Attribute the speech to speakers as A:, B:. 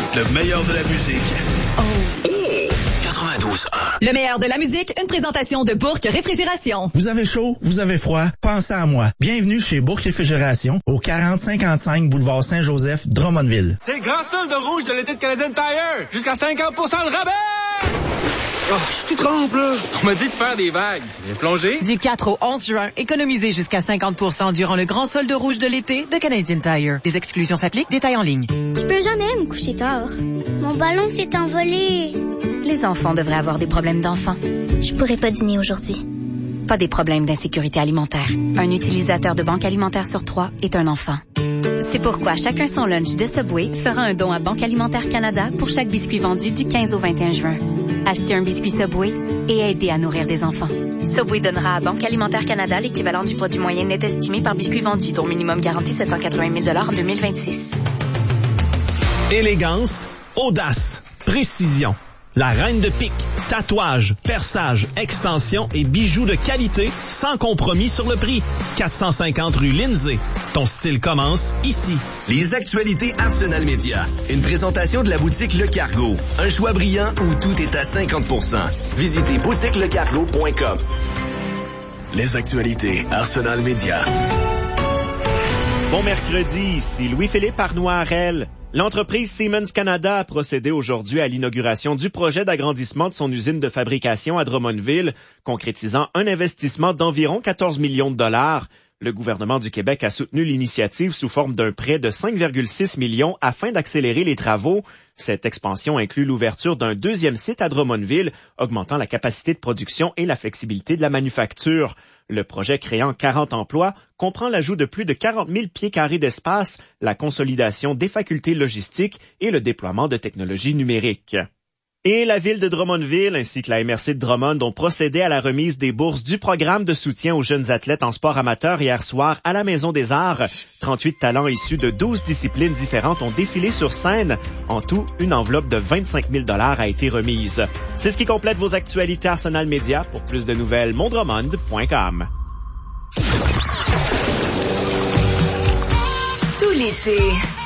A: Le meilleur de la musique.
B: Oh.
A: 92.1.
B: Le meilleur de la musique, une présentation de Bourque Réfrigération.
C: Vous avez chaud, vous avez froid, pensez à moi. Bienvenue chez Bourque Réfrigération, au 4055 boulevard Saint-Joseph, Drummondville.
D: C'est le grand solde de rouge de l'été de Canadian Tire. Jusqu'à 50% de rabais! Oh, je suis tout trempe, là. On m'a dit de faire des vagues. J'ai plongé.
E: Du 4 au 11 juin, économisez jusqu'à 50% durant le grand solde rouge de l'été de Canadian Tire. Des exclusions s'appliquent, détails en ligne.
F: Je peux jamais me coucher tard. Mon ballon s'est envolé.
G: Les enfants devraient avoir des problèmes d'enfants.
F: Je pourrais pas dîner aujourd'hui.
G: Pas des problèmes d'insécurité alimentaire. Un utilisateur de Banque Alimentaire sur 3 est un enfant. C'est pourquoi Chacun son lunch de Subway fera un don à Banque Alimentaire Canada pour chaque biscuit vendu du 15 au 21 juin. Achetez un biscuit Subway et aidez à nourrir des enfants. Subway donnera à Banque Alimentaire Canada l'équivalent du produit moyen net estimé par biscuit vendu, dont minimum garanti 780 000 en 2026.
H: Élégance, audace, précision. La reine de pique, tatouage, perçage, extension et bijoux de qualité sans compromis sur le prix. 450 rue Lindsay. Ton style commence ici.
I: Les actualités Arsenal Média. Une présentation de la boutique Le Cargo. Un choix brillant où tout est à 50%. Visitez boutiquelecargo.com.
A: Les actualités Arsenal Média.
J: Bon mercredi, ici Louis-Philippe Arnoirel. L'entreprise Siemens Canada a procédé aujourd'hui à l'inauguration du projet d'agrandissement de son usine de fabrication à Drummondville, concrétisant un investissement d'environ 14 millions de dollars. Le gouvernement du Québec a soutenu l'initiative sous forme d'un prêt de 5,6 millions afin d'accélérer les travaux. Cette expansion inclut l'ouverture d'un deuxième site à Drummondville, augmentant la capacité de production et la flexibilité de la manufacture. Le projet créant 40 emplois comprend l'ajout de plus de 40 000 pieds carrés d'espace, la consolidation des facultés logistiques et le déploiement de technologies numériques. Et la ville de Drummondville ainsi que la MRC de Drummond ont procédé à la remise des bourses du programme de soutien aux jeunes athlètes en sport amateur hier soir à la Maison des Arts. 38 talents issus de 12 disciplines différentes ont défilé sur scène. En tout, une enveloppe de 25 000 $ a été remise. C'est ce qui complète vos actualités Arsenal Média. Pour plus de nouvelles, mondrummond.com.
B: Tout l'été,